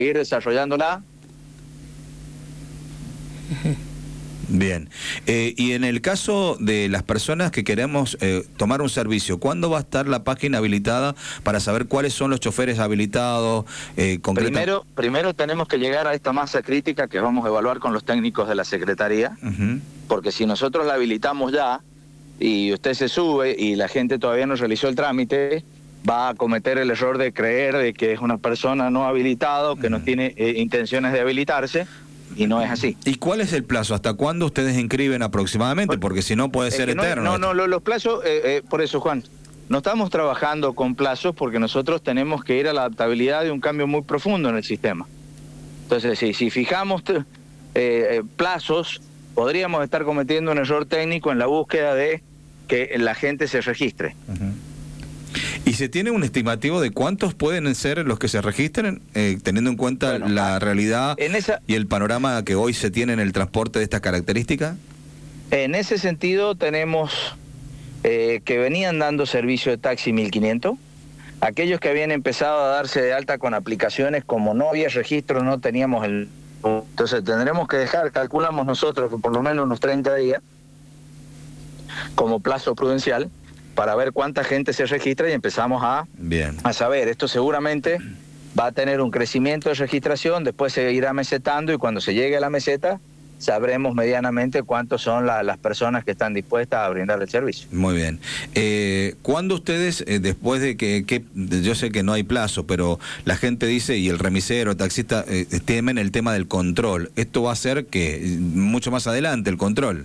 seguir desarrollándola. Bien. Y en el caso de las personas que queremos tomar un servicio, ¿cuándo va a estar la página habilitada para saber cuáles son los choferes habilitados? Primero tenemos que llegar a esta masa crítica que vamos a evaluar con los técnicos de la Secretaría, porque si nosotros la habilitamos ya y usted se sube y la gente todavía no realizó el trámite, va a cometer el error de creer de que es una persona no habilitada, que no tiene intenciones de habilitarse. Y no es así. ¿Y cuál es el plazo? ¿Hasta cuándo ustedes inscriben aproximadamente? Porque si no puede ser eterno. Los plazos, por eso, Juan, no estamos trabajando con plazos porque nosotros tenemos que ir a la adaptabilidad de un cambio muy profundo en el sistema. Entonces, si fijamos plazos, podríamos estar cometiendo un error técnico en la búsqueda de que la gente se registre. ¿Y se tiene un estimativo de cuántos pueden ser los que se registren, teniendo en cuenta la realidad y el panorama que hoy se tiene en el transporte de estas características? En ese sentido tenemos que venían dando servicio de taxi 1500. Aquellos que habían empezado a darse de alta con aplicaciones, como no había registro, no teníamos el... Entonces tendremos que dejar, calculamos nosotros, que por lo menos unos 30 días como plazo prudencial, para ver cuánta gente se registra y empezamos a saber. Esto seguramente va a tener un crecimiento de registración, después se irá mesetando y cuando se llegue a la meseta sabremos medianamente cuántos son las personas que están dispuestas a brindar el servicio. Muy bien. ¿Cuándo ustedes, después de que yo sé que no hay plazo, pero la gente dice, y el remisero, el taxista, temen el tema del control? ¿Esto va a ser que mucho más adelante el control?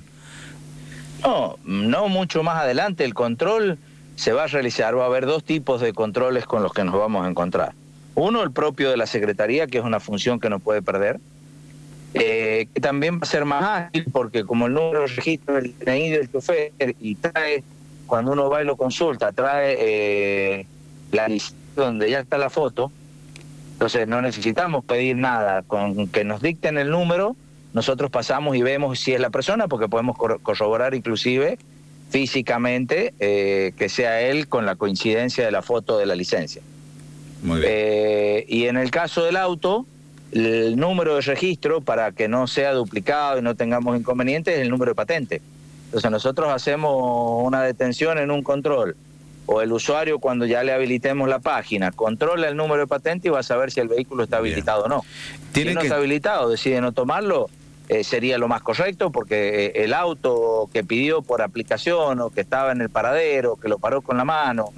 No mucho más adelante. El control se va a realizar, va a haber dos tipos de controles con los que nos vamos a encontrar. Uno, el propio de la Secretaría, que es una función que no puede perder, que también va a ser más ágil, porque como el número de registro del DNI del chofer y trae, cuando uno va y lo consulta, trae la lista donde ya está la foto, entonces no necesitamos pedir nada, con que nos dicten el número, nosotros pasamos y vemos si es la persona, porque podemos corroborar inclusive físicamente que sea él con la coincidencia de la foto de la licencia. Muy bien. Y en el caso del auto, el número de registro, para que no sea duplicado y no tengamos inconvenientes, es el número de patente. Entonces nosotros hacemos una detención en un control, o el usuario, cuando ya le habilitemos la página, controla el número de patente y va a saber si el vehículo está habilitado o no. Si no está habilitado, decide no tomarlo, sería lo más correcto, porque el auto que pidió por aplicación o que estaba en el paradero, que lo paró con la mano,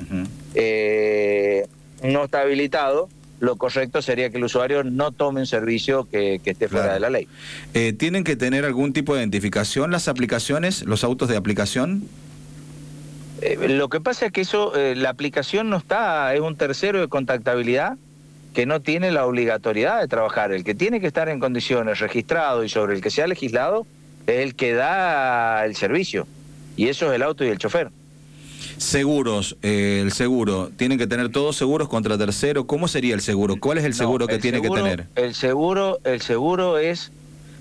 no está habilitado. Lo correcto sería que el usuario no tome un servicio que esté fuera de la ley. ¿Tienen que tener algún tipo de identificación las aplicaciones, los autos de aplicación? Lo que pasa es que eso, la aplicación no está, es un tercero de contactabilidad que no tiene la obligatoriedad de trabajar. El que tiene que estar en condiciones, registrado y sobre el que se ha legislado, es el que da el servicio. Y eso es el auto y el chofer. Seguros, el seguro, ¿tienen que tener todos seguros contra tercero? ¿Cómo sería el seguro? ¿Cuál es el seguro que tiene que tener? El seguro es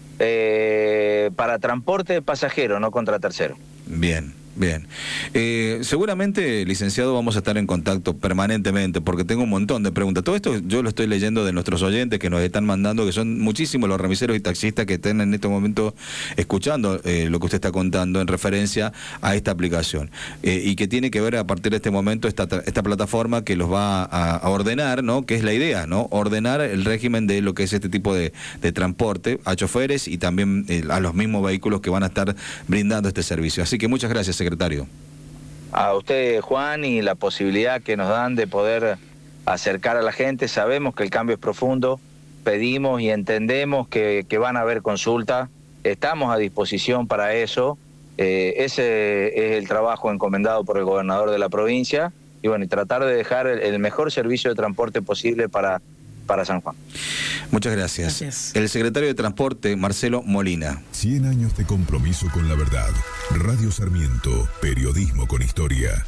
para transporte de pasajero, no contra tercero. Bien. Bien. Seguramente, licenciado, vamos a estar en contacto permanentemente porque tengo un montón de preguntas. Todo esto yo lo estoy leyendo de nuestros oyentes que nos están mandando, que son muchísimos los remiseros y taxistas que estén en este momento escuchando lo que usted está contando en referencia a esta aplicación. Y que tiene que ver a partir de este momento esta plataforma que los va a ordenar, ¿no? Que es la idea, ¿no? Ordenar el régimen de lo que es este tipo de transporte a choferes y también a los mismos vehículos que van a estar brindando este servicio. Así que muchas gracias, secretario. A usted, Juan, y la posibilidad que nos dan de poder acercar a la gente. Sabemos que el cambio es profundo, pedimos y entendemos que van a haber consultas, estamos a disposición para eso. Ese es el trabajo encomendado por el gobernador de la provincia y bueno, y tratar de dejar el mejor servicio de transporte posible para San Juan. Muchas gracias. El secretario de Transporte, Marcelo Molina. 100 años de compromiso con la verdad. Radio Sarmiento, periodismo con historia.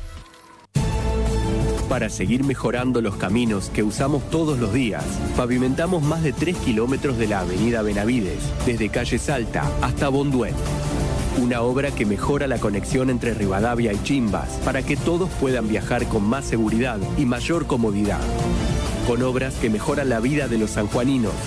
Para seguir mejorando los caminos que usamos todos los días, pavimentamos más de 3 kilómetros de la avenida Benavides, desde calle Salta hasta Bonduén. Una obra que mejora la conexión entre Rivadavia y Chimbas, para que todos puedan viajar con más seguridad y mayor comodidad. con obras que mejoran la vida de los sanjuaninos